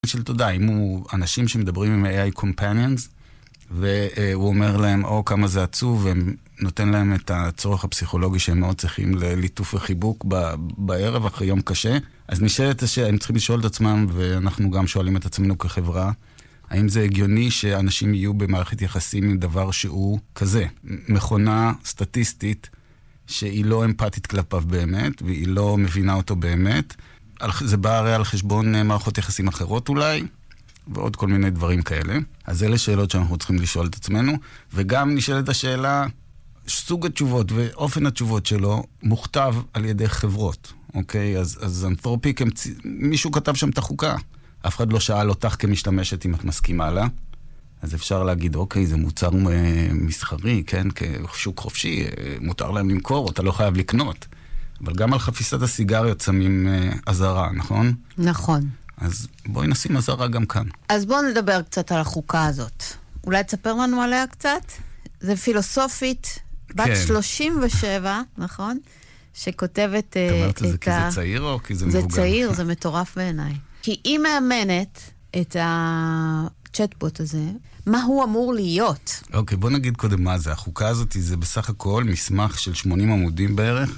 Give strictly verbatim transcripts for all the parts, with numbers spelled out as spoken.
של תודה, אם הוא אנשים שמדברים עם איי איי companions, והוא אומר להם, או כמה זה עצוב, ונותן להם את הצורך הפסיכולוגי שהם מאוד צריכים לליטוף וחיבוק בערב אחרי יום קשה. אז נשאלת שהם צריכים לשאול את עצמם, ואנחנו גם שואלים את עצמנו כחברה, האם זה הגיוני שאנשים יהיו במערכת יחסים עם דבר שהוא כזה, מכונה סטטיסטית, שהיא לא אמפתית כלפיו באמת, והיא לא מבינה אותו באמת. זה בא הרי על חשבון מערכות יחסים אחרות אולי, ועוד כל מיני דברים כאלה. אז אלה שאלות שאנחנו צריכים לשאול את עצמנו, וגם נשאלת השאלה, סוג התשובות ואופן התשובות שלו מוכתב על ידי חברות, אוקיי? אז, אז אנתרופיק, מישהו כתב שם את החוקה. אף אחד לא שאל אותך כמשתמשת אם את מסכימה לה. אז אפשר להגיד, אוקיי, זה מוצר מסחרי, כן? כשוק חופשי, מותר להם למכור, אתה לא חייב לקנות. אבל גם על חפיסת הסיגריות שמים עזרה, נכון? נכון. אז בואי נשים עזרה גם כאן. אז בואו נדבר קצת על החוקה הזאת. אולי תספר לנו עליה קצת? זה פילוסופית, בת כן. שלושים ושבע, נכון? שכותבת את ה... אתה אומרת את זה כי זה צעיר או כי זה מבוגר? זה צעיר, זה מטורף בעיניי. כי היא מאמנת את הצ'טבוט הזה, מה הוא אמור להיות? אוקיי, בוא נגיד קודם מה זה. החוקה הזאת זה בסך הכל מסמך של שמונים עמודים בערך,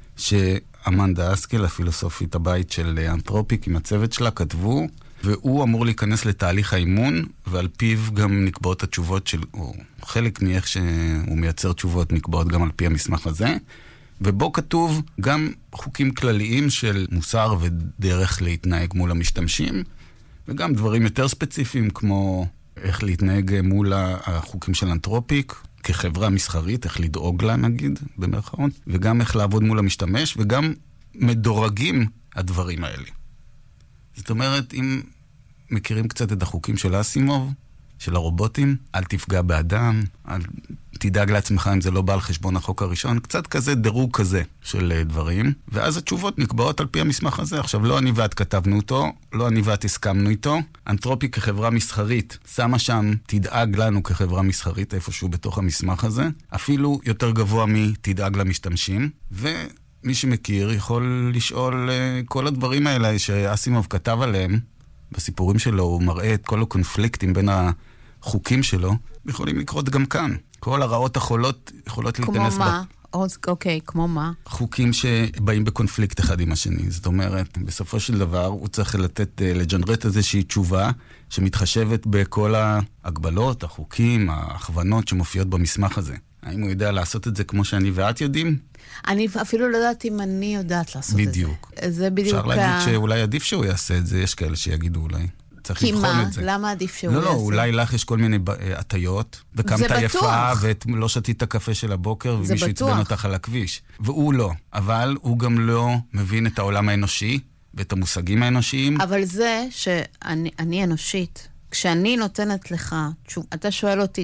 שאמנדה אסקל, הפילוסופית הבית של אנתרופיק עם הצוות שלה, כתבו, והוא אמור להיכנס לתהליך האימון, ועל פיו גם נקבעות התשובות של, או חלק מאיך שהוא מייצר תשובות נקבעות גם על פי המסמך הזה, ובו כתוב גם חוקים כלליים של מוסר ודרך להתנהג מול המשתמשים, וגם דברים יותר ספציפיים כמו איך להתנהג מול החוקים של אנתרופיק, כחברה מסחרית, איך לדאוג לה נגיד, במרכאות, וגם איך לעבוד מול המשתמש, וגם מדורגים הדברים האלה. זאת אומרת, אם מכירים קצת את החוקים של אסימוב, של הרובוטים, אל תפגע באדם, אל תדאג לעצמך אם זה לא בא על חשבון החוק הראשון, קצת כזה דירוג כזה של דברים, ואז התשובות נקבעות על פי המסמך הזה. עכשיו, לא אני ואת כתבנו אותו, לא אני ואת הסכמנו איתו. אנתרופיק כחברה מסחרית שמה שם תדאג לנו כחברה מסחרית, איפשהו בתוך המסמך הזה, אפילו יותר גבוה מתדאג למשתמשים, ומי שמכיר יכול לשאול כל הדברים האלה שאסימוב כתב עליהם, בסיפורים שלו הוא מראה את כל הקונפליקטים בין החוקים שלו, יכולים לקרות גם כאן. כל הרעות החולות יכולות להיכנס... כמו מה? אוקיי, כמו מה? חוקים שבאים בקונפליקט אחד עם השני. זאת אומרת, בסופו של דבר הוא צריך לתת, לג'נרט איזושהי תשובה שמתחשבת בכל ההגבלות, החוקים, ההכוונות שמופיעות במסמך הזה. האם הוא יודע לעשות את זה כמו שאני ואת יודעים? אני אפילו לא יודעת אם אני יודעת לעשות בדיוק. את זה. זה בדיוק. אפשר להגיד שאולי עדיף שהוא יעשה את זה, יש כאלה שיגידו אולי. צריך לבחון את זה. כי מה? למה עדיף שהוא לא, יעשה? לא, אולי לך יש כל מיני הטיות, וקמת יפה, ולא שתית את הקפה של הבוקר, ומישהו יצבן אותך על הכביש. והוא לא. אבל הוא גם לא מבין את העולם האנושי, ואת המושגים האנושיים. אבל זה שאני אני אנושית, כשאני נותנת לך, שוב, אתה שואל אותי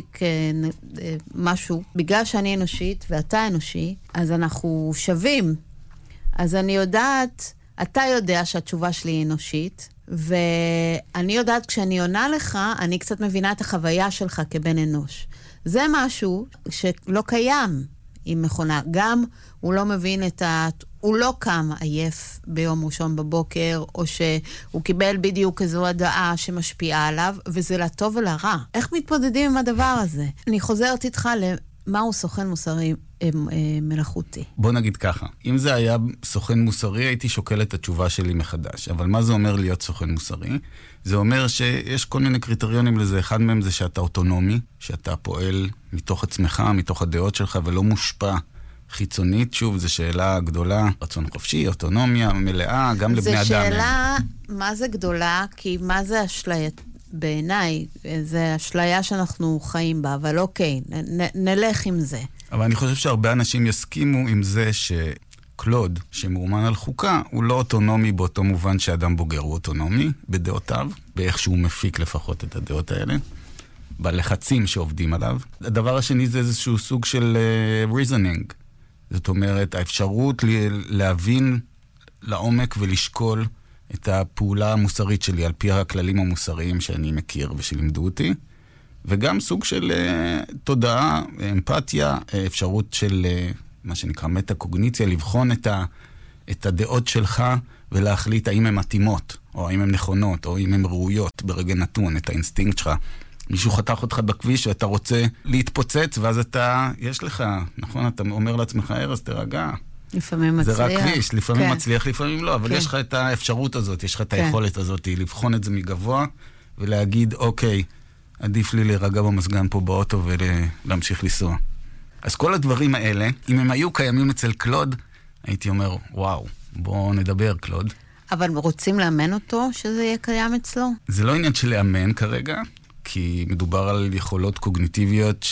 משהו, בגלל שאני אנושית ואתה אנושי, אז אנחנו שווים. אז אני יודעת, אתה יודע שהתשובה שלי היא אנושית, ואני יודעת כשאני עונה לך, אני קצת מבינה את החוויה שלך כבן אנוש. זה משהו שלא קיים עם מכונה. גם הוא לא מבין את ה... הוא לא קם עייף ביום ראשון בבוקר, או שהוא קיבל בדיוק איזו הדעה שמשפיעה עליו, וזה לטוב ולרע. איך מתמודדים עם הדבר הזה? אני חוזרת איתך למהו סוכן מוסרי מלאכותי. בוא נגיד ככה, אם זה היה סוכן מוסרי, הייתי שוקל את התשובה שלי מחדש. אבל מה זה אומר להיות סוכן מוסרי? זה אומר שיש כל מיני קריטריונים לזה. אחד מהם זה שאתה אוטונומי, שאתה פועל מתוך עצמך, מתוך הדעות שלך, ולא מושפע חיצונית. שוב, זו שאלה גדולה, רצון חופשי, אוטונומיה, מלאה, גם לבני אדם. זו שאלה, מה זה גדולה? כי מה זה אשליה? בעיניי, זו אשליה שאנחנו חיים בה, אבל אוקיי, נ, נלך עם זה. אבל אני חושב שהרבה אנשים יסכימו עם זה שקלוד, שמאומן על חוקה, הוא לא אוטונומי באותו מובן שאדם בוגר הוא אוטונומי, בדעותיו, באיך שהוא מפיק לפחות את הדעות האלה, בלחצים שעובדים עליו. הדבר השני זה איזשהו סוג של uh, reasoning. זאת אומרת, האפשרות להבין לעומק ולשקול את הפעולה המוסרית שלי על פי הכללים המוסריים שאני מכיר ושלימדו אותי, וגם סוג של uh, תודעה, אמפתיה, אפשרות של uh, מה שנקרא מטה-קוגניציה, לבחון את, ה, את הדעות שלך ולהחליט האם הן מתאימות או האם הן נכונות, או אם הן ראויות ברגע נתון, את האינסטינקט שלך. מישהו חתך אותך בכביש ואתה רוצה להתפוצץ, ואז אתה, יש לך, נכון, אתה אומר לעצמך, ארז, תרגע. לפעמים מצליח. זה רק כביש, לפעמים כן. מצליח, לפעמים לא, אבל כן. יש לך את האפשרות הזאת, יש לך את כן. היכולת הזאת, לבחון את זה מגבוה, ולהגיד, אוקיי, עדיף לי להירגע במסגן פה באוטו ולהמשיך לנסוע. אז כל הדברים האלה, אם הם היו קיימים אצל קלוד, הייתי אומר, וואו, בואו נדבר, קלוד. אבל רוצים לאמן אותו שזה יהיה קיים אצלו? זה לא עניין של לאמן כרגע, כי מדובר על יכולות קוגניטיביות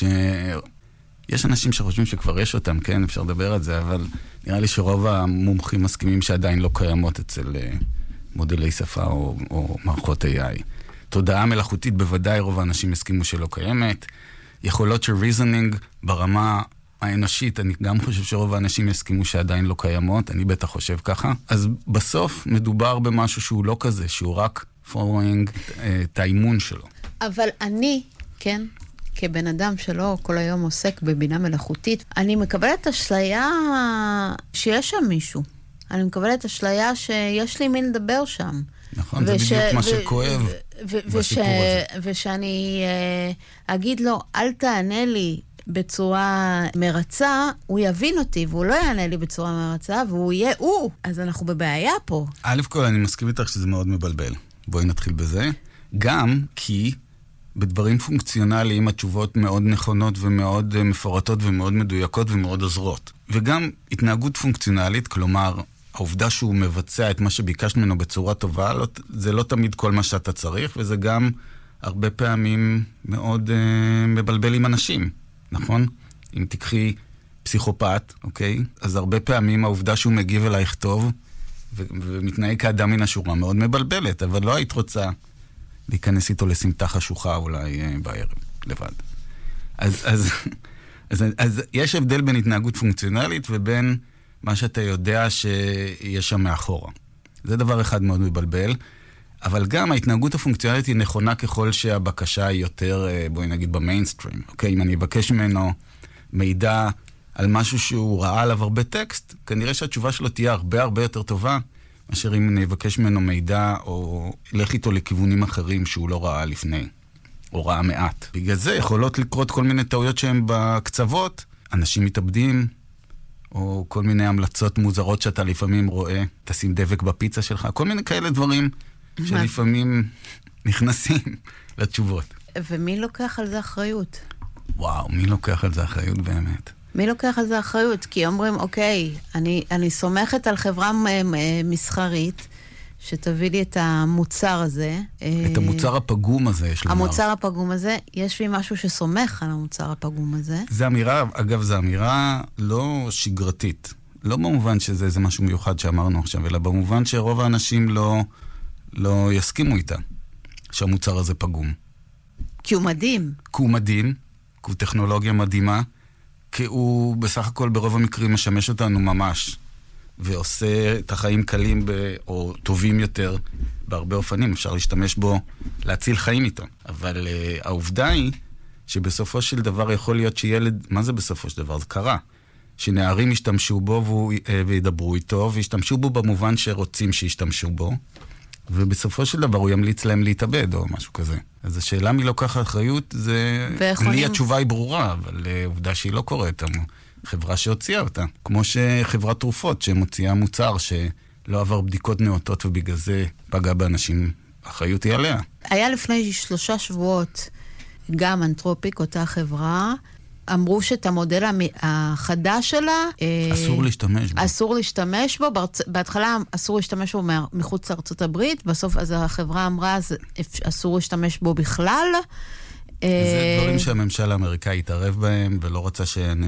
שיש אנשים שחושבים שכבר יש אותם, כן, אפשר לדבר על זה, אבל נראה לי שרוב המומחים מסכימים שעדיין לא קיימות אצל מודלי שפה או, או מערכות איי איי. תודעה מלאכותית בוודאי רוב האנשים הסכימו שלא קיימת. יכולות של reasoning ברמה האנושית, אני גם חושב שרוב האנשים הסכימו שעדיין לא קיימות, אני בטח חושב ככה. אז בסוף מדובר במשהו שהוא לא כזה, שהוא רק following את האימון שלו. אבל אני, כן, כבן אדם שלא כל היום עוסק בבינה מלאכותית, אני מקבלת אשליה שיש שם מישהו. אני מקבלת אשליה שיש לי מי לדבר שם. נכון, זה בדיוק מה שכואב בסיפור הזה. ושאני אגיד לו, אל תענה לי בצורה מרצה, הוא יבין אותי, והוא לא יענה לי בצורה מרצה, והוא יהיה הוא. אז אנחנו בבעיה פה. א' כל, אני מסכים איתך שזה מאוד מבלבל. בואי נתחיל בזה. גם כי בדברים פונקציונליים התשובות מאוד נכונות ומאוד מפורטות ומאוד מדויקות ומאוד עוזרות. וגם התנהגות פונקציונלית, כלומר, העובדה שהוא מבצע את מה שביקשת ממנו בצורה טובה, לא, זה לא תמיד כל מה שאתה צריך, וזה גם הרבה פעמים מאוד uh, מבלבל עם אנשים, נכון? אם תקחי פסיכופת, אוקיי? אז הרבה פעמים העובדה שהוא מגיב אלייך טוב, ו- ומתנהג כאדם מן השורה מאוד מבלבלת, אבל לא היית רוצה להיכנס איתו לסמטה חשוכה אולי uh, בערב, לבד. אז, אז, אז, אז יש הבדל בין התנהגות פונקציונלית ובין מה שאתה יודע שיש שם מאחורה. זה דבר אחד מאוד מבלבל, אבל גם ההתנהגות הפונקציונלית היא נכונה ככל שהבקשה היא יותר, בואי נגיד, במיינסטרים. אוקיי, אם אני אבקש ממנו מידע על משהו שהוא ראה עליו הרבה טקסט, כנראה שהתשובה שלו תהיה הרבה הרבה יותר טובה, מאשר אם אני אבקש ממנו מידע או אלך איתו לכיוונים אחרים שהוא לא ראה לפני, או ראה מעט. בגלל זה יכולות לקרות כל מיני טעויות שהן בקצוות, אנשים מתאבדים, או כל מיני המלצות מוזרות שאתה לפעמים רואה, תשים דבק בפיצה שלך, כל מיני כאלה דברים שלפעמים נכנסים לתשובות. ומי לוקח על זה אחריות? וואו, מי לוקח על זה אחריות באמת? מי לוקח על זה אחריות? כי אומרים, אוקיי, אני, אני סומכת על חברה מסחרית, שתביא לי את המוצר הזה. את המוצר הפגום הזה, יש לומר. המוצר הפגום הזה, יש לי משהו שסומך על המוצר הפגום הזה. זה אמירה, אגב, זו אמירה לא שגרתית. לא במובן שזה איזה משהו מיוחד שאמרנו עכשיו, אלא במובן שרוב האנשים לא, לא יסכימו איתה, שהמוצר הזה פגום. כי הוא מדהים. כי הוא מדהים, כי הוא טכנולוגיה מדהימה, כי הוא בסך הכל ברוב המקרים משמש אותנו ממש. ועושה את החיים קלים ב... או טובים יותר בהרבה אופנים. אפשר להשתמש בו, להציל חיים איתו. אבל uh, העובדה היא שבסופו של דבר יכול להיות שילד, מה זה בסופו של דבר? זה קרה. שנערים ישתמשו בו והוא, uh, וידברו איתו, וישתמשו בו במובן שרוצים שישתמשו בו, ובסופו של דבר הוא ימליץ להם להתאבד או משהו כזה. אז השאלה מי לוקח אחריות, זה... לי התשובה היא ברורה, אבל uh, עובדה שהיא לא קורית. חברה שהוציאה אותה. כמו שחברת תרופות שמוציאה מוצר שלא עבר בדיקות נאותות ובגלל זה פגע באנשים, אחריות היא עליה. היה לפני שלושה שבועות גם אנתרופיק, אותה חברה, אמרו שאת המודל החדש שלה... אסור להשתמש בו. אסור להשתמש בו. בהתחלה אסור להשתמש בו מחוץ לארצות הברית, בסוף אז החברה אמרה אסור להשתמש בו בכלל. זה דברים שהממשל האמריקאי התערב בהם, ולא רצה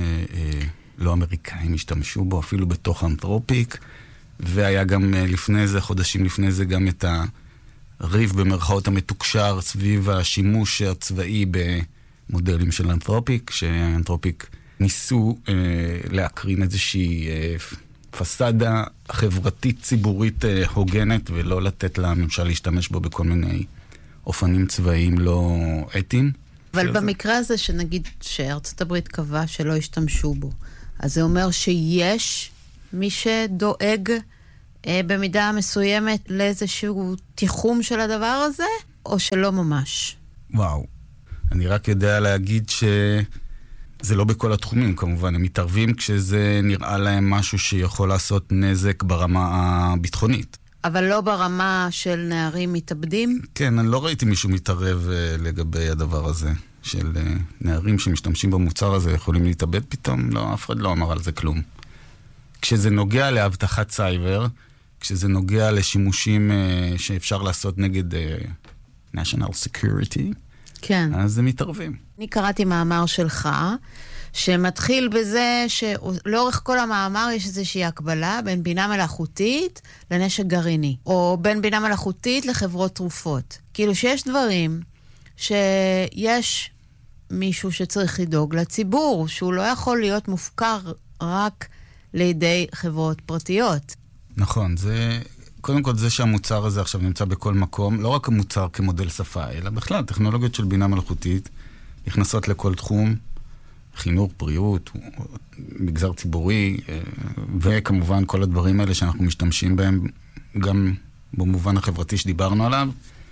שלא אמריקאים ישתמשו בו, אפילו בתוך אנתרופיק, והיה גם לפני זה, חודשים לפני זה, גם את הריב במרכאות המתוקשר סביב השימוש הצבאי במודלים של אנתרופיק, שאנתרופיק ניסו אה, להקרין איזושהי אה, פסדה חברתית ציבורית אה, הוגנת, ולא לתת לממשל להשתמש בו בכל מיני אופנים צבאיים לא אתיים. אבל במקרה הזה שנגיד שארצות הברית קבעה שלא השתמשו בו, אז זה אומר שיש מי שדואג במידה מסוימת לאיזשהו תיחום של הדבר הזה, או שלא ממש? וואו. אני רק יודע להגיד שזה לא בכל התחומים, כמובן. הם מתערבים כשזה נראה להם משהו שיכול לעשות נזק ברמה הביטחונית. אבל לא ברמה של נערים מתאבדים? כן, אני לא ראיתי מישהו מתערב לגבי הדבר הזה, של נערים שמשתמשים במוצר הזה יכולים להתאבד פתאום. לא, אף אחד לא אמר על זה כלום. כשזה נוגע להבטחת סייבר, כשזה נוגע לשימושים שאפשר לעשות נגד national security, כן. אז הם מתערבים. אני קראתי מאמר שלך, שמתחיל בזה שלאורך כל המאמר יש איזושהי הקבלה בין בינה מלאכותית לנשק גרעיני, או בין בינה מלאכותית לחברות תרופות. כאילו שיש דברים שיש מישהו שצריך לדאוג לציבור, שהוא לא יכול להיות מופקר רק לידי חברות פרטיות. נכון, זה... קודם כל זה שהמוצר הזה עכשיו נמצא בכל מקום, לא רק המוצר כמודל שפה, אלא בכלל, טכנולוגיות של בינה מלאכותית נכנסות לכל תחום, חינוך, בריאות, מגזר ציבורי, וכמובן כל הדברים האלה שאנחנו משתמשים בהם, גם במובן החברתי שדיברנו עליו,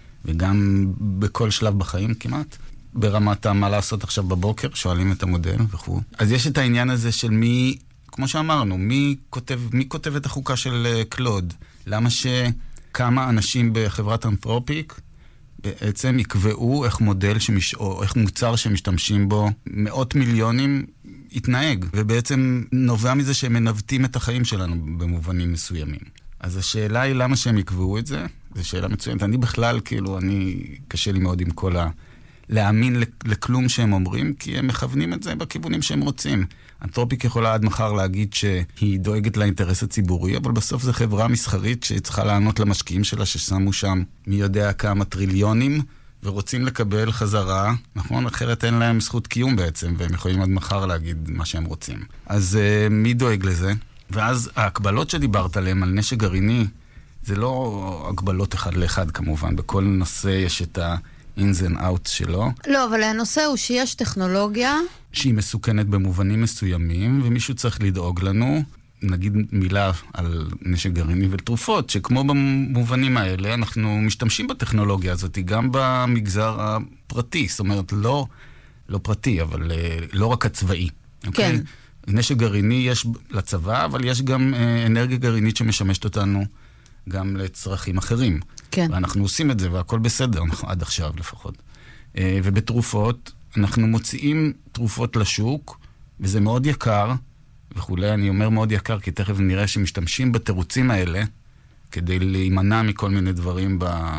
וגם בכל שלב בחיים כמעט. ברמת מה לעשות עכשיו בבוקר, שואלים את המודל וכו'. אז יש את העניין הזה של מי, כמו שאמרנו, מי כותב, מי כותב את החוקה של קלוד? למה שכמה אנשים בחברת אנתרופיק בעצם יקבעו איך מודל שמש... או איך מוצר שמשתמשים בו מאות מיליונים יתנהג, ובעצם נובע מזה שהם מנווטים את החיים שלנו במובנים מסוימים. אז השאלה היא למה שהם יקבעו את זה? זו שאלה מצוינת. אני בכלל, כאילו, אני קשה לי מאוד עם כל ה... להאמין לכלום שהם אומרים, כי הם מכוונים את זה בכיוונים שהם רוצים. אנתרופיק יכולה עד מחר להגיד שהיא דואגת לאינטרס הציבורי, אבל בסוף זו חברה מסחרית שצריכה לענות למשקיעים שלה ששמו שם מי יודע כמה טריליונים, ורוצים לקבל חזרה, נכון? אחרת אין להם זכות קיום בעצם, והם יכולים עד מחר להגיד מה שהם רוצים. אז uh, מי דואג לזה? ואז ההקבלות שדיברת עליהן על נשק גרעיני, זה לא הקבלות אחד לאחד כמובן, בכל נושא יש את ה... ins and outs שלו. לא, אבל הנושא הוא שיש טכנולוגיה שהיא מסוכנת במובנים מסוימים, ומישהו צריך לדאוג לנו, נגיד מילה על נשק גרעיני ולתרופות, שכמו במובנים האלה, אנחנו משתמשים בטכנולוגיה הזאת, גם במגזר הפרטי, זאת אומרת, לא, לא פרטי, אבל לא רק הצבאי. כן. Okay? נשק גרעיני יש לצבא, אבל יש גם אנרגיה גרעינית שמשמשת אותנו גם לצרכים אחרים. כן. ואנחנו עושים את זה, והכל בסדר, עד עכשיו לפחות. ובתרופות, אנחנו מוציאים תרופות לשוק, וזה מאוד יקר, וכולי, אני אומר מאוד יקר, כי תכף נראה שמשתמשים בתירוצים האלה, כדי להימנע מכל מיני דברים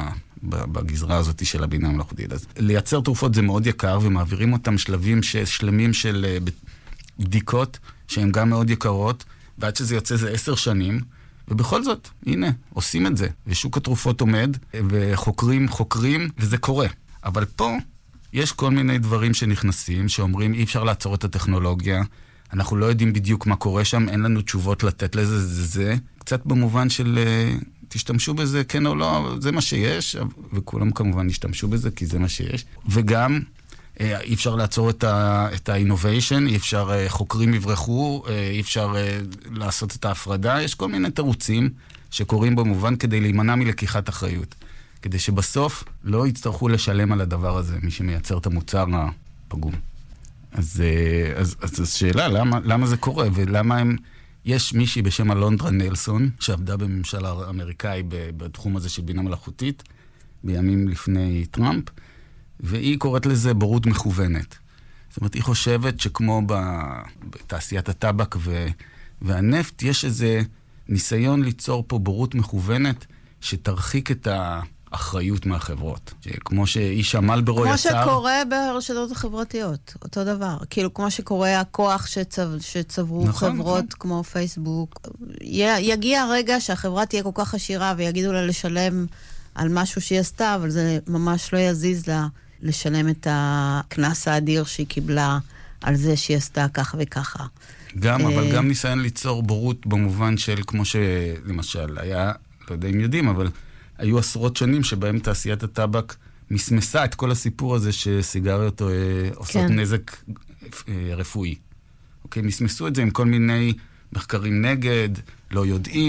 בגזרה הזאת של הבינה המלאכותית. אז לייצר תרופות זה מאוד יקר, ומעבירים אותם שלבים שלמים של בדיקות, שהן גם מאוד יקרות, ועד שזה יוצא זה עשר שנים, ובכל זאת, הנה, עושים את זה. ושוק התרופות עומד, וחוקרים, חוקרים, וזה קורה. אבל פה יש כל מיני דברים שנכנסים, שאומרים, אי אפשר לעצור את הטכנולוגיה, אנחנו לא יודעים בדיוק מה קורה שם, אין לנו תשובות לתת לזה, זה זה. קצת במובן של, תשתמשו בזה, כן או לא, זה מה שיש, וכולם כמובן ישתמשו בזה, כי זה מה שיש. וגם, אי אפשר לעצור את ה-innovation, אי אפשר, חוקרים יברחו, אי אפשר לעשות את ההפרדה, יש כל מיני תירוצים שקורים במובן כדי להימנע מלקיחת אחריות. כדי שבסוף לא יצטרכו לשלם על הדבר הזה, מי שמייצר את המוצר הפגום. אז, אז, אז, אז שאלה, למה, למה זה קורה? ולמה הם, יש מישהי בשם אלונדרה נלסון, שעבדה בממשל האמריקאי בתחום הזה של בינה מלאכותית, בימים לפני טראמפ, והיא קוראת לזה בורות מכוונת. זאת אומרת, היא חושבת שכמו בתעשיית הטבק ו, והנפט, יש איזה ניסיון ליצור פה בורות מכוונת, שתרחיק את האחריות מהחברות. כמו שאיש המלברו יצר... כמו שקורה ברשתות החברתיות, אותו דבר. כאילו, כמו שקורה הכוח שצב, שצברו נכון, חברות נכון. כמו פייסבוק. י, יגיע הרגע שהחברה תהיה כל כך עשירה, ויגידו לה לשלם על משהו שהיא עשתה, אבל זה ממש לא יזיז לה לשלם את הכנס האדיר שהיא קיבלה על זה שהיא עשתה כך וככה. גם, אבל גם ניסיון ליצור בורות במובן של, כמו שלמשל היה... לא יודע אם יודעים, אבל היו עשרות שנים שבהם תעשיית הטבק מסמסה את כל הסיפור הזה שסיגריות אה, עושות כן. נזק אה, רפואי. אוקיי, מסמסו את זה עם כל מיני מחקרים נגד, לא יודעים,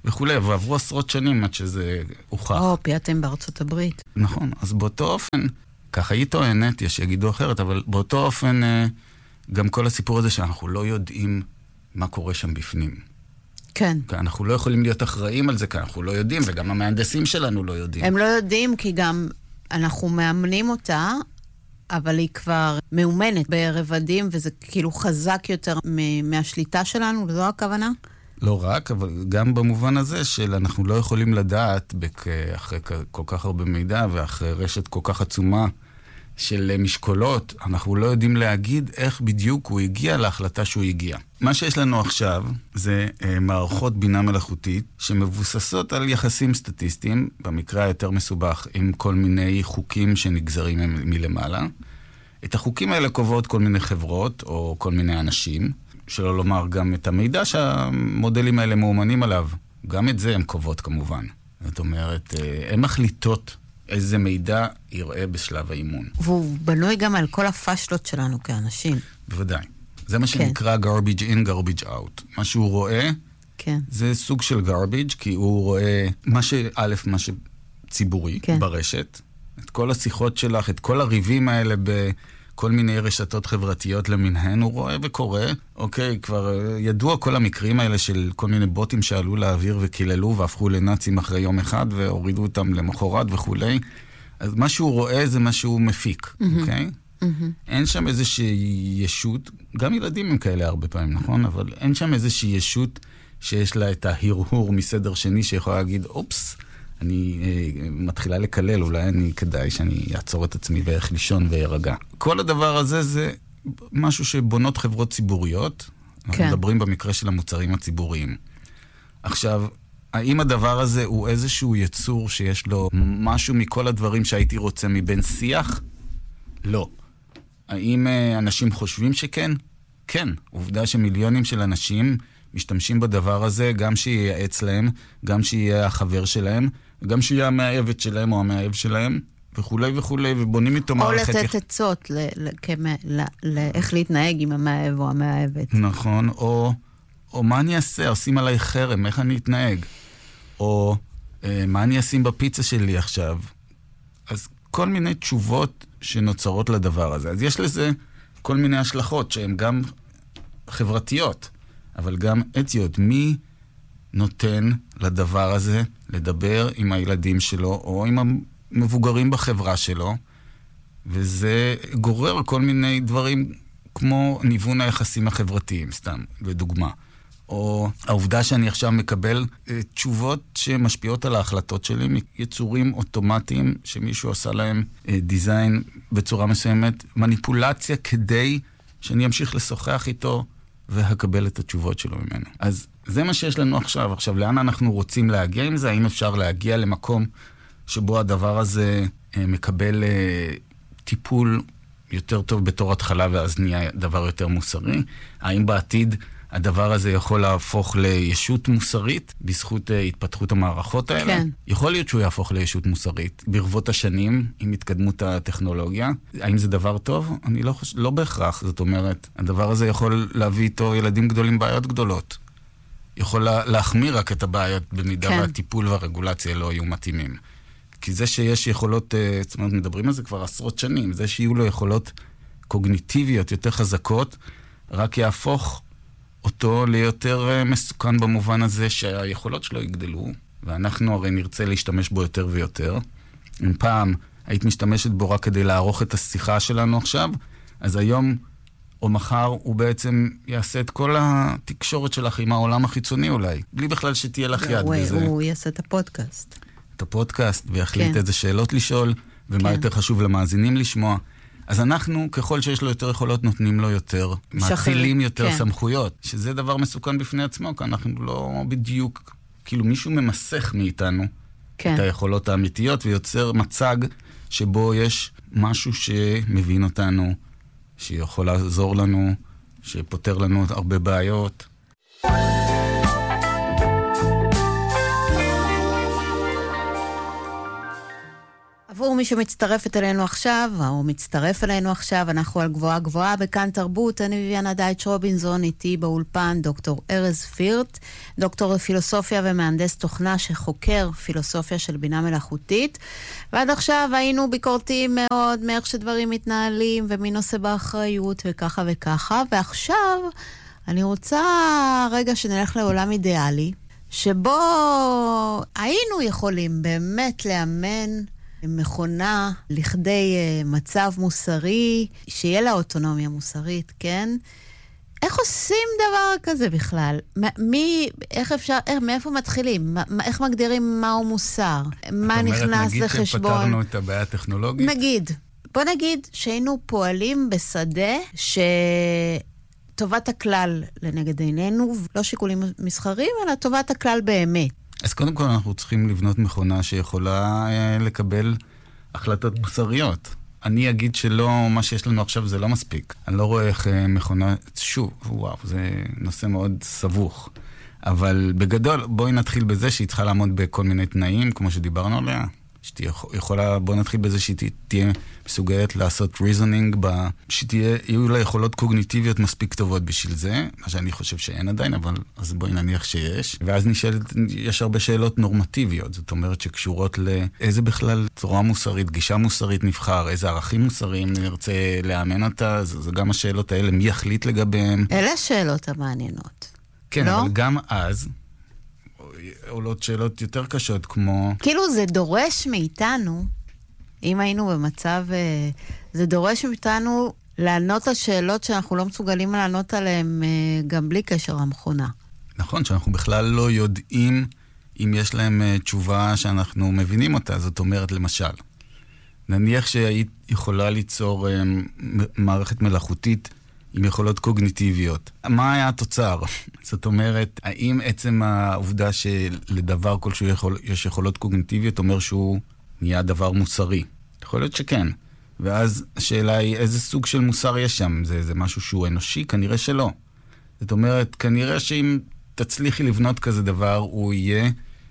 וכולי, ועברו עשרות שנים עד שזה הוכח. או, פייתם בארצות הברית. נכון, אז באותו אופן, ככה היא טוענת, יש שיגידו אחרת, אבל באותו אופן, גם כל הסיפור הזה שאנחנו לא יודעים מה קורה שם בפנים. כן. כי אנחנו לא יכולים להיות אחראים על זה, כי אנחנו לא יודעים, וגם המהנדסים שלנו לא יודעים. הם לא יודעים, כי גם אנחנו מאמנים אותה, אבל היא כבר מאומנת ברבדים, וזה כאילו חזק יותר מהשליטה שלנו, זו הכוונה? לא רק, אבל גם במובן הזה של אנחנו לא יכולים לדעת, אחרי כל כך הרבה מידע, ואחרי רשת כל כך עצומה של משקולות, אנחנו לא יודעים להגיד איך בדיוק הוא הגיע להחלטה שהוא הגיע. מה שיש לנו עכשיו זה מערכות בינה מלאכותית שמבוססות על יחסים סטטיסטיים, במקרה היותר מסובך, עם כל מיני חוקים שנגזרים מלמעלה. את החוקים האלה קובעות כל מיני חברות או כל מיני אנשים, שלא לומר גם את המידע שהמודלים האלה מאומנים עליו. גם את זה הם קובעות כמובן. זאת אומרת, הן מחליטות איזה מידע יראה בשלב האימון. והוא בנוי גם על כל הפשלות שלנו כאנשים. בוודאי. זה מה שנקרא garbage in, garbage out. מה שהוא רואה, כן. זה סוג של garbage, כי הוא רואה מה שא', מה שציבורי כן. ברשת, את כל השיחות שלך, את כל הריבים האלה בכל מיני רשתות חברתיות למיניהן, הוא רואה וקורא. אוקיי, כבר ידוע כל המקרים האלה של כל מיני בוטים שעלו לאוויר וקיללו והפכו לנאצים אחרי יום אחד והורידו אותם למחרת וכולי. אז מה שהוא רואה זה מה שהוא מפיק, mm-hmm. אוקיי? Mm-hmm. אין שם איזושהי ישות, גם ילדים הם כאלה הרבה פעמים, נכון? אבל אין שם איזושהי ישות שיש לה את ההרהור מסדר שני שיכולה להגיד, אופס, אני אה, מתחילה לקלל, אולי אני כדאי שאני אעצור את עצמי ואיך לישון וירגע. כל הדבר הזה זה משהו שבונות חברות ציבוריות, כן. אנחנו מדברים במקרה של המוצרים הציבוריים. עכשיו, האם הדבר הזה הוא איזשהו יצור שיש לו משהו מכל הדברים שהייתי רוצה מבין שיח? לא. האם אה, אנשים חושבים שכן? כן. עובדה שמיליונים של אנשים משתמשים בדבר הזה, גם שייעץ להם, גם שיהיה החבר שלהם, גם שיהיה המאהבת שלהם או המאהב שלהם, וכולי וכולי, ובונים איתו מערכת... או לתת עצות לאיך להתנהג עם המאהב או המאהבת. נכון, או, או מה אני אעשה? עושים עליי חרם, איך אני אתנהג? או מה אני אשים בפיצה שלי עכשיו? אז כל מיני תשובות שנוצרות לדבר הזה. אז יש לזה כל מיני השלכות שהן גם חברתיות, אבל גם אתיות. מי נותן לדבר הזה לדבר עם הילדים שלו או עם המבוגרים בחברה שלו, וזה גורר כל מיני דברים כמו ניוון היחסים החברתיים, סתם, לדוגמה. או העובדה שאני עכשיו מקבל תשובות שמשפיעות על ההחלטות שלי מיצורים אוטומטיים שמישהו עשה להם דיזיין בצורה מסוימת, מניפולציה כדי שאני אמשיך לשוחח איתו והקבל את התשובות שלו ממנו. אז זה מה שיש לנו עכשיו. עכשיו, לאן אנחנו רוצים להגיע עם זה? האם אפשר להגיע למקום שבו הדבר הזה מקבל טיפול יותר טוב בתור התחלה ואז נהיה דבר יותר מוסרי? האם בעתיד הדבר הזה יכול להפוך לישות מוסרית בזכות התפתחות המערכות האלה? כן. יכול להיות שהוא יהפוך לישות מוסרית ברבות השנים עם התקדמות הטכנולוגיה. האם זה דבר טוב? אני לא חושב, לא בהכרח. זאת אומרת, הדבר הזה יכול להביא איתו ילדים גדולים בעיות גדולות. יכול להחמיר רק את הבעיות במידה כן. והטיפול והרגולציה לא יהיו מתאימים. כי זה שיש יכולות, זאת אומרת, מדברים על זה כבר עשרות שנים, זה שיהיו לו יכולות קוגניטיביות יותר חזקות, רק יהפוך אותו ליותר מסוכן במובן הזה שהיכולות שלו יגדלו, ואנחנו הרי נרצה להשתמש בו יותר ויותר. אם פעם היית משתמשת בו רק כדי לערוך את השיחה שלנו עכשיו, אז היום או מחר הוא בעצם יעשה את כל התקשורת שלך עם העולם החיצוני אולי, בלי בכלל שתהיה לך יד בזה. הוא יעשה את הפודקאסט. את הפודקאסט, ויחליט כן. איזה שאלות לשאול, ומה כן. יותר חשוב למאזינים לשמוע. אז אנחנו, ככל שיש לו יותר יכולות, נותנים לו יותר, מאצילים יותר כן. סמכויות, שזה דבר מסוכן בפני עצמו, כי אנחנו לא בדיוק, כאילו מישהו ממסך מאיתנו כן. את היכולות האמיתיות, ויוצר מצג שבו יש משהו שמבין אותנו, שיכול לעזור לנו, שפותר לנו הרבה בעיות. עבור מי שמצטרפת אלינו עכשיו, או מצטרף אלינו עכשיו, אנחנו על גבוהה גבוהה בכאן תרבות, אני ויאנה דייטש רובינזון, איתי באולפן דוקטור ארז פירט, דוקטור לפילוסופיה ומהנדס תוכנה שחוקר פילוסופיה של בינה מלאכותית, ועד עכשיו היינו ביקורתיים מאוד מאיך שדברים מתנהלים, ומי נושא באחריות וככה וככה, ועכשיו אני רוצה רגע שנלך לעולם אידיאלי, שבו היינו יכולים באמת לאמן מכונה לכדי מצב מוסרי, שיהיה לה אוטונומיה מוסרית, כן? איך עושים דבר כזה בכלל? מי, איך אפשר, איך, מאיפה מתחילים? מה, איך מגדירים מהו מוסר? מה נכנס לחשבון? נגיד שפתרנו את הבעיה הטכנולוגית? נגיד. בוא נגיד שהיינו פועלים בשדה ש... טובת הכלל לנגד עינינו, לא שיקולים מסחרים, אלא טובת הכלל באמת. אז קודם כל אנחנו צריכים לבנות מכונה שיכולה אה, לקבל החלטות מוסריות. אני אגיד שלא, מה שיש לנו עכשיו זה לא מספיק. אני לא רואה איך אה, מכונה, שוב, וואו, זה נושא מאוד סבוך. אבל בגדול, בואי נתחיל בזה שהיא צריכה לעמוד בכל מיני תנאים, כמו שדיברנו עליה. שתהיה יכולה, בוא נתחיל בזה שהיא תהיה מסוגלת לעשות reasoning, שיהיו לה יכולות קוגניטיביות מספיק טובות בשביל זה, מה שאני חושב שאין עדיין, אבל אז בואי נניח שיש. ואז נשאלת, יש הרבה שאלות נורמטיביות, זאת אומרת שקשורות לאיזה בכלל צורה מוסרית, גישה מוסרית נבחר, איזה ערכים מוסריים נרצה לאמן אותה, זה, זה גם השאלות האלה, מי יחליט לגביהם. אלה השאלות המעניינות. כן, לא? אבל גם אז עולות שאלות יותר קשות, כמו... כאילו זה דורש מאיתנו, אם היינו במצב, זה דורש מאיתנו לענות על שאלות שאנחנו לא מסוגלים לענות עליהן גם בלי קשר למכונה. נכון, שאנחנו בכלל לא יודעים אם יש להם תשובה שאנחנו מבינים אותה. זאת אומרת, למשל, נניח שהיית יכולה ליצור מערכת מלאכותית עם יכולות קוגניטיביות. מה היה התוצר? זאת אומרת, האם עצם העובדה שלדבר כלשהו יכול, יש יכולות קוגניטיביות אומר שהוא נהיה דבר מוסרי? יכול להיות שכן. ואז השאלה היא, איזה סוג של מוסר יש שם? זה, זה משהו שהוא אנושי? כנראה שלא. זאת אומרת, כנראה שאם תצליחי לבנות כזה דבר, הוא יהיה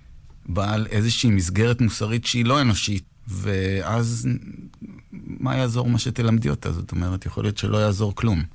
בעל איזושהי מסגרת מוסרית שהיא לא אנושית. ואז מה יעזור מה שתלמדי אותה? זאת אומרת, יכול להיות שלא יעזור כלום.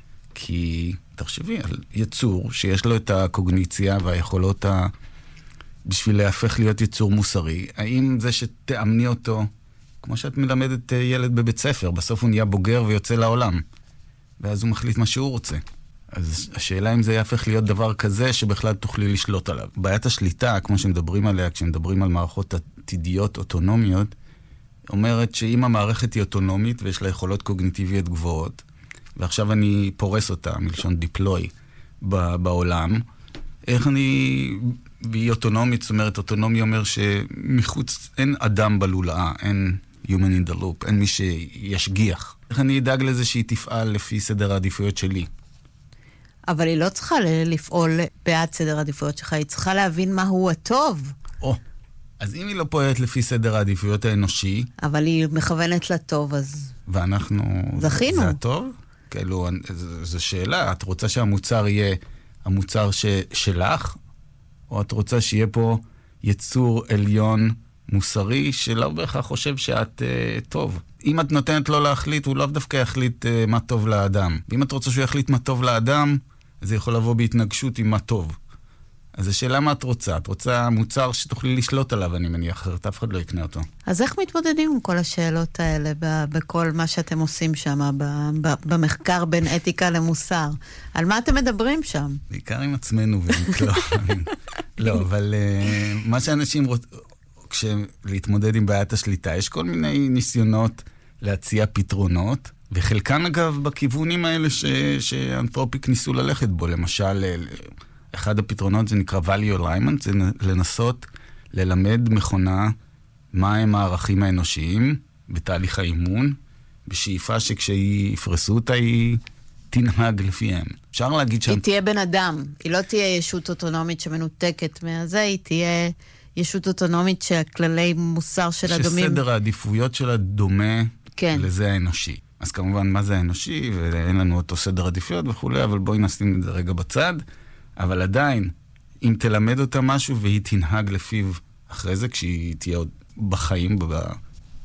כי תחשבי על יצור שיש לו את הקוגניציה והיכולות ה... בשביל להפך להיות יצור מוסרי. האם זה שתאמני אותו, כמו שאת מלמדת ילד בבית ספר, בסוף הוא נהיה בוגר ויוצא לעולם, ואז הוא מחליט מה שהוא רוצה. אז השאלה אם זה יהפך להיות דבר כזה שבכלל תוכלי לשלוט עליו. בעיית השליטה, כמו שמדברים עליה, כשמדברים על מערכות עתידיות אוטונומיות, אומרת שאם המערכת היא אוטונומית ויש לה יכולות קוגניטיביות גבוהות, ועכשיו אני פורס אותה, מלשון דיפלוי, בעולם, איך אני... והיא אוטונומית, זאת אומרת, אוטונומי אומר שמחוץ, אין אדם בלולאה, אין human in the loop, אין מי שישגיח. איך אני אדאג לזה שהיא תפעל לפי סדר העדיפויות שלי? אבל היא לא צריכה לפעול בעד סדר העדיפויות שלך, היא צריכה להבין מהו הטוב. או, אז אם היא לא פועלת לפי סדר העדיפויות האנושי... אבל היא מכוונת לטוב, אז... ואנחנו... זכינו. זה הטוב? כאילו, זו שאלה. את רוצה שהמוצר יהיה המוצר ש, שלך, או את רוצה שיהיה פה יצור עליון מוסרי, שלא בהכרח חושב שאת uh, טוב. אם את נותנת לו להחליט, הוא לא דווקא יחליט uh, מה טוב לאדם. ואם את רוצה שהוא יחליט מה טוב לאדם, זה יכול לבוא בהתנגשות עם מה טוב. אז השאלה מה את רוצה? את רוצה מוצר שתוכלי לשלוט עליו, אני מניח, אחרת אף אחד לא יקנה אותו. אז איך מתמודדים עם כל השאלות האלה, בכל מה שאתם עושים שם, במחקר בין אתיקה למוסר? על מה אתם מדברים שם? בעיקר עם עצמנו ועם כלום. לא, אבל מה שאנשים רוצים, כשלהתמודד עם בעיית השליטה, יש כל מיני ניסיונות להציע פתרונות, וחלקן אגב בכיוונים האלה שאנתרופיק ניסו ללכת בו, למשל... אחד הפתרונות זה נקרא value alignment, זה לנסות ללמד מכונה מהם הערכים האנושיים בתהליך האימון, בשאיפה שכשהיא יפרסו אותה היא תנהג לפיהם. אפשר להגיד שם... היא תהיה בן אדם, היא לא תהיה ישות אוטונומית שמנותקת מהזה, היא תהיה ישות אוטונומית שהכללי מוסר שלה דומים... שסדר העדיפויות שלה דומה כן. לזה האנושי. אז כמובן מה זה האנושי, ואין לנו אותו סדר עדיפויות וכו', אבל בואי נשים את זה רגע בצד. אבל עדיין, אם תלמד אותה משהו והיא תנהג לפיו אחרי זה, כשהיא תהיה עוד בחיים,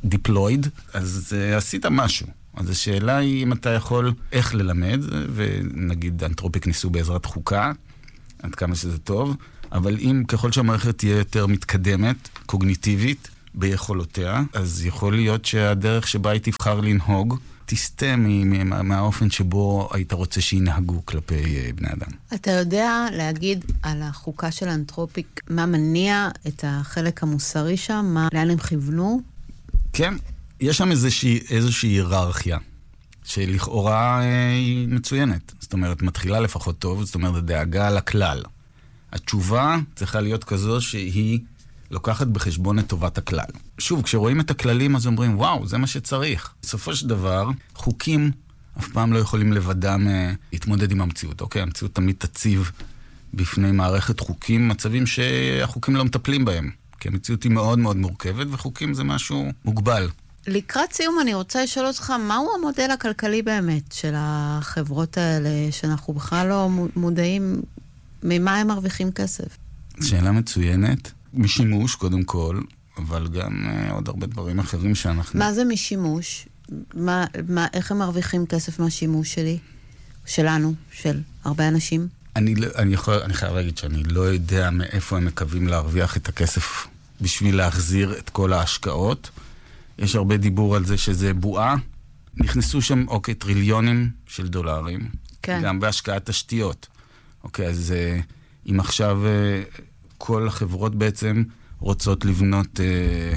deployed, אז uh, עשית משהו. אז השאלה היא אם אתה יכול איך ללמד, ונגיד אנתרופיק ניסו בעזרת חוקה, עד כמה שזה טוב, אבל אם ככל שהמערכת תהיה יותר מתקדמת, קוגניטיבית, ביכולותיה, אז יכול להיות שהדרך שבה היא תבחר לנהוג, תסתה מהאופן שבו היית רוצה שינהגו כלפי בני אדם. אתה יודע להגיד על החוקה של אנתרופיק, מה מניע את החלק המוסרי שם? מה, לאן הם כיוונו? כן, יש שם איזושהי, איזושהי היררכיה, שלכאורה היא מצוינת. זאת אומרת, מתחילה לפחות טוב, זאת אומרת, הדאגה לכלל. התשובה צריכה להיות כזו שהיא לוקחת בחשבון את טובת הכלל. שוב, כשרואים את הכללים, אז אומרים, וואו, זה מה שצריך. בסופו של דבר, חוקים אף פעם לא יכולים לבדם להתמודד עם המציאות. אוקיי, המציאות תמיד תציב בפני מערכת חוקים, מצבים שהחוקים לא מטפלים בהם. כי המציאות היא מאוד מאוד מורכבת, וחוקים זה משהו מוגבל. לקראת סיום אני רוצה לשאול אותך, מהו המודל הכלכלי באמת של החברות האלה, שאנחנו בכלל לא מודעים ממה הם מרוויחים כסף? שאלה מצוינת. משימוש, קודם כל, אבל גם uh, עוד הרבה דברים אחרים שאנחנו... מה זה משימוש? מה, מה, איך הם מרוויחים כסף מהשימוש שלי? שלנו, של הרבה אנשים? אני, אני, יכול, אני חייב להגיד שאני לא יודע מאיפה הם מקווים להרוויח את הכסף בשביל להחזיר את כל ההשקעות. יש הרבה דיבור על זה שזה בועה. נכנסו שם, אוקיי, טריליונים של דולרים. כן. גם בהשקעת תשתיות. אוקיי, אז uh, אם עכשיו... Uh, כל החברות בעצם רוצות לבנות אה,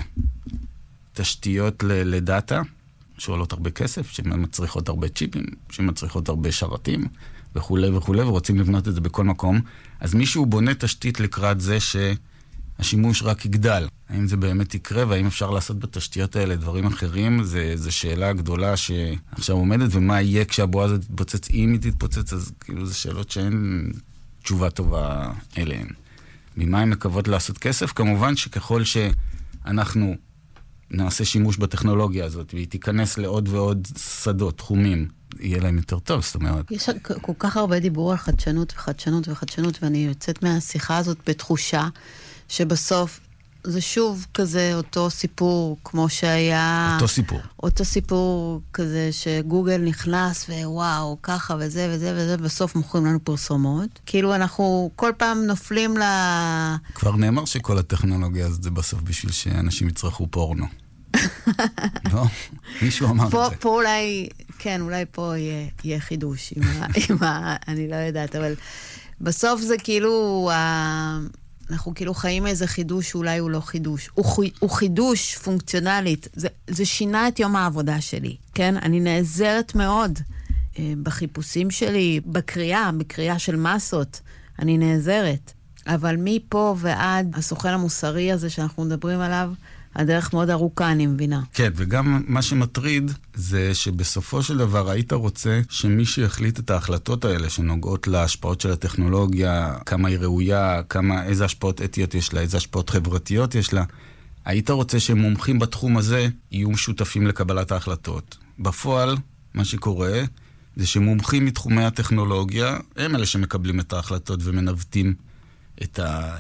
תשתיות ל- לדאטה, שעולות הרבה כסף, שמצריכות הרבה צ'יפים, שמצריכות הרבה שרתים, וכו' וכו', ורוצים לבנות את זה בכל מקום. אז מישהו בונה תשתית לקראת זה שהשימוש רק יגדל. האם זה באמת יקרה, והאם אפשר לעשות בתשתיות האלה דברים אחרים? זה, זה שאלה גדולה שעכשיו עומדת, ומה יהיה כשהבועה הזאת תתפוצץ? אם היא תתפוצץ, אז כאילו זה שאלות שאין תשובה טובה אליהן. ממה הן מקוות לעשות כסף? כמובן שככל שאנחנו נעשה שימוש בטכנולוגיה הזאת, והיא תיכנס לעוד ועוד שדות, תחומים, יהיה להם יותר טוב, זאת אומרת. יש כל כך הרבה דיבור על חדשנות וחדשנות וחדשנות, ואני יוצאת מהשיחה הזאת בתחושה שבסוף זה שוב כזה אותו סיפור, כמו שהיה... אותו סיפור. אותו סיפור כזה שגוגל נכנס ווואו, ככה וזה וזה וזה, בסוף מוכרים לנו פרסומות. כאילו אנחנו כל פעם נופלים ל... כבר נאמר שכל הטכנולוגיה הזאת זה בסוף בשביל שאנשים יצרכו פורנו. לא? מישהו אמר פה, את זה. פה אולי, כן, אולי פה יהיה, יהיה חידוש, עם ה, עם ה, אני לא יודעת, אבל בסוף זה כאילו... ה... אנחנו כאילו חיים איזה חידוש שאולי הוא לא חידוש. הוא, הוא חידוש פונקציונלית. זה, זה שינה את יום העבודה שלי, כן? אני נעזרת מאוד אה, בחיפושים שלי, בקריאה, בקריאה של מסות. אני נעזרת. אבל מפה ועד הסוכן המוסרי הזה שאנחנו מדברים עליו, הדרך מאוד ארוכה, אני מבינה. כן, וגם מה שמטריד זה שבסופו של דבר היית רוצה שמי שיחליט את ההחלטות האלה שנוגעות להשפעות של הטכנולוגיה, כמה היא ראויה, כמה, איזה השפעות אתיות יש לה, איזה השפעות חברתיות יש לה, היית רוצה שמומחים בתחום הזה יהיו משותפים לקבלת ההחלטות. בפועל, מה שקורה זה שמומחים מתחומי הטכנולוגיה הם אלה שמקבלים את ההחלטות ומנווטים את ה...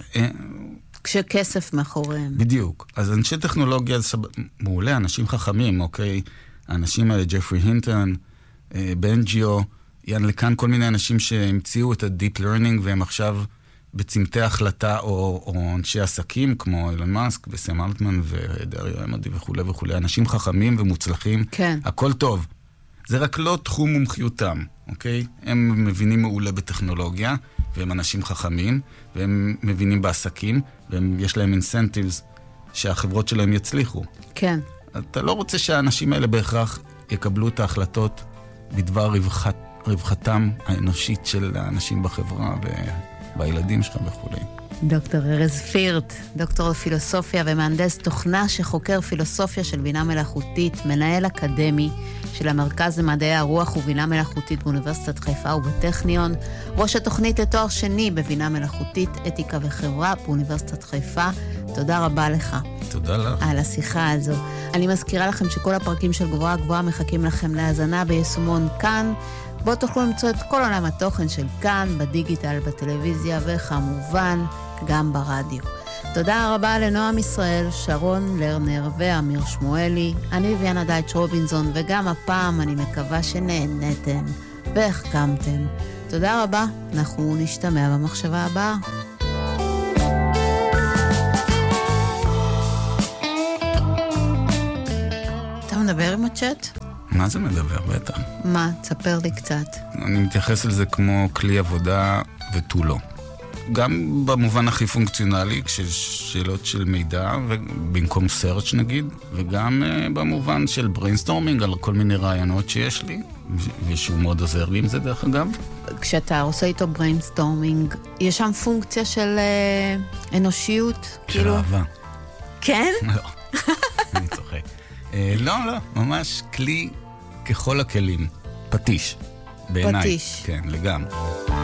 כשכסף מאחוריהם. בדיוק. אז אנשי טכנולוגיה זה מעולה, אנשים חכמים, אוקיי? האנשים האלה, ג'פרי הינטון, בנג'יו, יען לכאן כל מיני אנשים שהמציאו את ה-Deep Learning, והם עכשיו בצמתי החלטה, או, או אנשי עסקים, כמו אילון מאסק, וסם אלטמן, ודריו אמדי וכו' וכו'. אנשים חכמים ומוצלחים. כן. הכל טוב. זה רק לא תחום מומחיותם, אוקיי? הם מבינים מעולה בטכנולוגיה, והם אנשים חכמים, והם מבינים בעסקים, ויש להם אינסנטיבס שהחברות שלהם יצליחו. כן. אתה לא רוצה שהאנשים האלה בהכרח יקבלו את ההחלטות בדבר רווחת, רווחתם האנושית של האנשים בחברה ובילדים שלך וכו'. דוקטור ארז פירט, דוקטור לפילוסופיה ומהנדס תוכנה שחוקר פילוסופיה של בינה מלאכותית, מנהל אקדמי של המרכז למדעי הרוח ובינה מלאכותית באוניברסיטת חיפה ובטכניון, ראש התוכנית לתואר שני בבינה מלאכותית, אתיקה וחברה באוניברסיטת חיפה. תודה רבה לך. תודה לך. על השיחה הזו. אני מזכירה לכם שכל הפרקים של גבוהה גבוהה מחכים לכם להאזנה ביישומון כאן. בו תוכלו למצוא את כל עולם התוכן של כאן, בדיגיטל, בטלוויזיה וכמובן גם ברדיו. תודה רבה לנועם ישראל, שרון לרנר ואמיר שמואלי. אני ויאנה דייטש רובינזון, וגם הפעם אני מקווה שנהנתם והחכמתם. תודה רבה, אנחנו נשתמע במחשבה הבאה. אתה מדבר עם הצ'אט? מה זה מדבר? בטח. מה? תספר לי קצת. אני מתייחס לזה כמו כלי עבודה ותו לא. גם במובן הכי פונקציונלי, כששאלות של מידע, במקום סרצ' נגיד, וגם uh, במובן של בריינסטורמינג על כל מיני רעיונות שיש לי, ושהוא מאוד עוזר לי עם זה דרך אגב. כשאתה עושה איתו בריינסטורמינג, יש שם פונקציה של uh, אנושיות? של כאילו... אהבה. כן? לא, אני צוחק. Uh, לא, לא, ממש כלי ככל הכלים. פטיש. בעיניי. פטיש. כן, לגמרי.